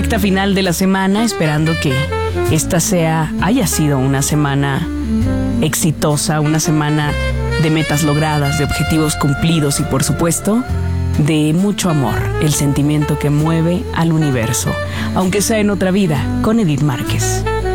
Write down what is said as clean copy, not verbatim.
recta final de la semana, esperando que esta haya sido una semana exitosa, una semana de metas logradas, de objetivos cumplidos y, por supuesto, de mucho amor, el sentimiento que mueve al universo, aunque sea en otra vida, con Edith Márquez.